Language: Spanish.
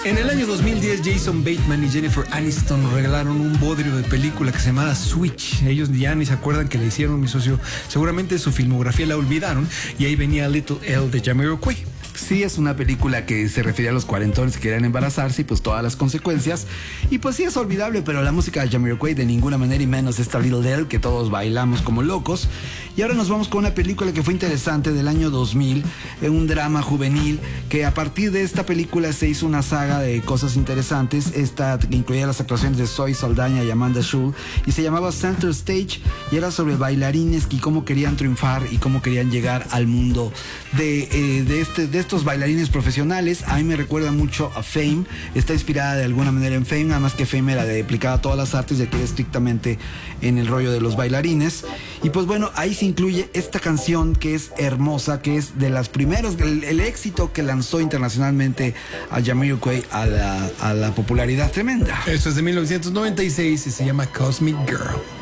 En el año 2010, Jason Bateman y Jennifer Aniston regalaron un bodrio de película que se llamaba Switch. Ellos ya ni se acuerdan que le hicieron, mi socio. Seguramente su filmografía la olvidaron. Y ahí venía Little L de Jamiroquai. Sí, es una película que se refiere a los cuarentones que querían embarazarse y pues todas las consecuencias. Y pues sí es olvidable, pero la música de Jamiroquai de ninguna manera, y menos esta Little L que todos bailamos como locos. Y ahora nos vamos con una película que fue interesante del año 2000, un drama juvenil, que a partir de esta película se hizo una saga de cosas interesantes. Esta incluía las actuaciones de Zoe Saldaña y Amanda Schull, y se llamaba Center Stage, y era sobre bailarines y cómo querían triunfar y cómo querían llegar al mundo de estos bailarines profesionales. A mí me recuerda mucho a Fame, está inspirada de alguna manera en Fame, nada más que Fame era aplicada a todas las artes y aquí estrictamente en el rollo de los bailarines. Y pues bueno, ahí se incluye esta canción que es hermosa, que es de las primeros, el éxito que lanzó internacionalmente a Jamiroquai a la popularidad tremenda. Esto es de 1996 y se llama Cosmic Girl.